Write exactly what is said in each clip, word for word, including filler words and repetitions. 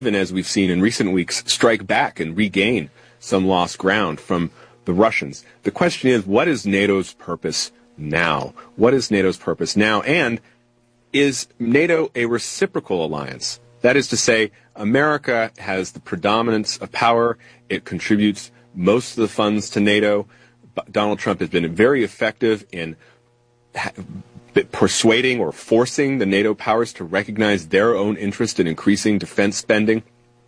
even as we've seen in recent weeks, strike back and regain some lost ground from the Russians. The question is, what is NATO's purpose now? What is NATO's purpose now? And is NATO a reciprocal alliance? That is to say, America has the predominance of power. It contributes most of the funds to NATO. Donald Trump has been very effective in persuading or forcing the NATO powers to recognize their own interest in increasing defense spending.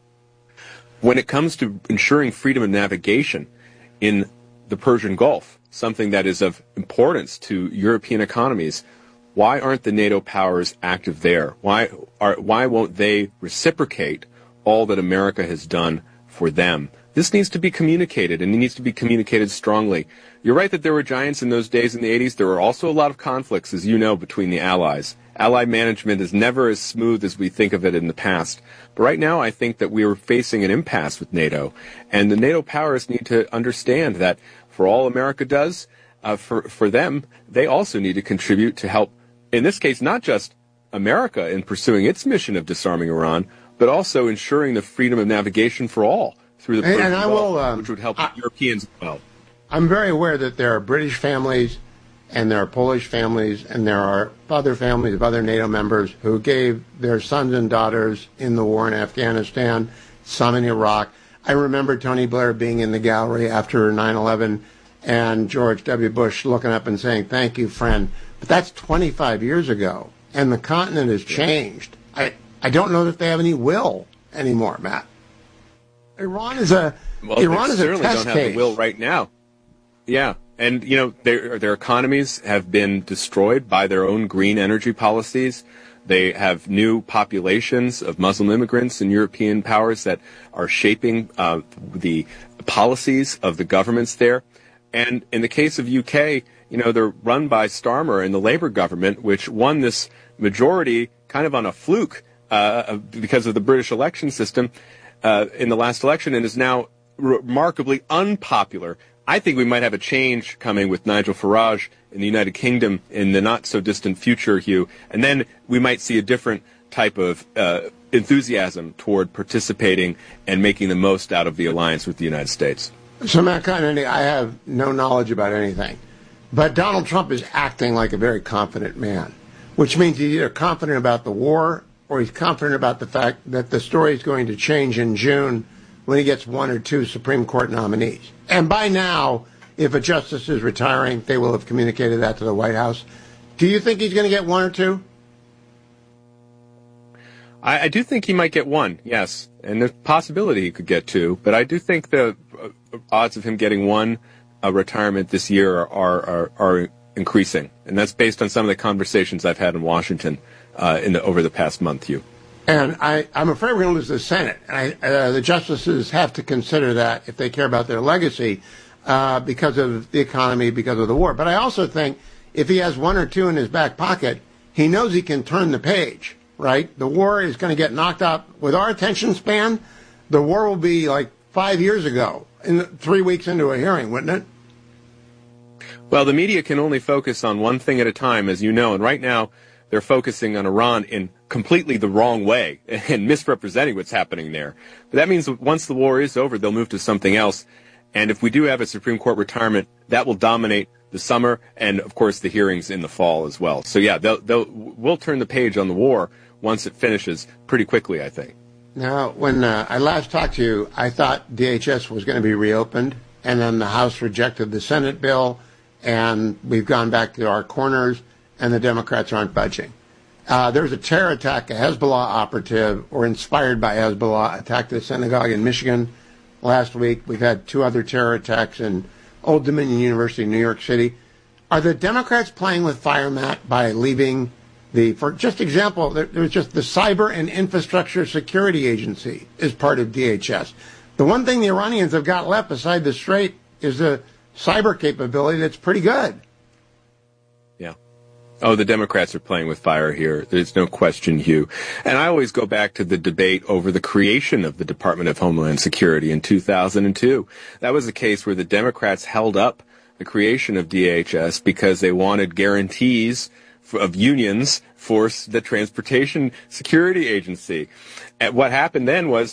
When it comes to ensuring freedom of navigation in the Persian Gulf, something that is of importance to European economies, why aren't the NATO powers active there? Why are why won't they reciprocate all that America has done for them? This needs to be communicated, and it needs to be communicated strongly. You're right that there were giants in those days in the eighties. There were also a lot of conflicts, as you know, between the allies. Allied management is never as smooth as we think of it in the past. But right now, I think that we are facing an impasse with NATO, and the NATO powers need to understand that for all America does, uh, for, for them, they also need to contribute to help, in this case, not just America in pursuing its mission of disarming Iran, but also ensuring the freedom of navigation for all through the Persian and, and I Gulf, will, um, which would help I, Europeans as well. I'm very aware that there are British families and there are Polish families and there are other families of other NATO members who gave their sons and daughters in the war in Afghanistan, some in Iraq. I remember Tony Blair being in the gallery after nine eleven and George W. Bush looking up and saying, "Thank you, friend." But that's twenty-five years ago, and the continent has changed. I, I don't know that they have any will anymore, Matt. Iran is a well, Iran they is a certainly test don't have case. the will right now. Yeah, and you know their their economies have been destroyed by their own green energy policies. They have new populations of Muslim immigrants and European powers that are shaping uh, the policies of the governments there. And in the case of U K, you know, they're run by Starmer and the Labour government, which won this majority kind of on a fluke uh, because of the British election system uh, in the last election, and is now remarkably unpopular. I think we might have a change coming with Nigel Farage in the United Kingdom in the not-so-distant future, Hugh. And then we might see a different type of uh, enthusiasm toward participating and making the most out of the alliance with the United States. So, Matt Kennedy, I have no knowledge about anything. But Donald Trump is acting like a very confident man, which means he's either confident about the war or he's confident about the fact that the story is going to change in June when he gets one or two Supreme Court nominees. And by now, if a justice is retiring, they will have communicated that to the White House. Do you think he's going to get one or two? I, I do think he might get one, yes. And there's a possibility he could get two. But I do think the uh, odds of him getting one uh, retirement this year are, are, are increasing. And that's based on some of the conversations I've had in Washington uh, in the, over the past month, Hugh. And I, I'm afraid we're going to lose the Senate. And I, uh, the justices have to consider that if they care about their legacy uh, because of the economy, because of the war. But I also think if he has one or two in his back pocket, he knows he can turn the page, right? The war is going to get knocked out. With our attention span, the war will be like five years ago, in three weeks into a hearing, wouldn't it? Well, the media can only focus on one thing at a time, as you know. And right now, they're focusing on Iran in completely the wrong way and misrepresenting what's happening there. But that means that once the war is over, they'll move to something else. And if we do have a Supreme Court retirement, that will dominate the summer and, of course, the hearings in the fall as well. So, yeah, they'll, they'll, we'll turn the page on the war once it finishes pretty quickly, I think. Now, when uh, I last talked to you, I thought D H S was going to be reopened, and then the House rejected the Senate bill, and we've gone back to our corners, and the Democrats aren't budging. Uh, there was a terror attack, a Hezbollah operative, or inspired by Hezbollah, attacked a synagogue in Michigan last week. We've had two other terror attacks in Old Dominion University, New York City. Are the Democrats playing with fire, Matt, by leaving the, for just example, there, there's just the Cyber and Infrastructure Security Agency is part of D H S. The one thing the Iranians have got left beside the Strait is a cyber capability that's pretty good. Yeah. Oh, the Democrats are playing with fire here. There's no question, Hugh. And I always go back to the debate over the creation of the Department of Homeland Security in two thousand two. That was a case where the Democrats held up the creation of D H S because they wanted guarantees of unions forced the Transportation Security Agency. And what happened then was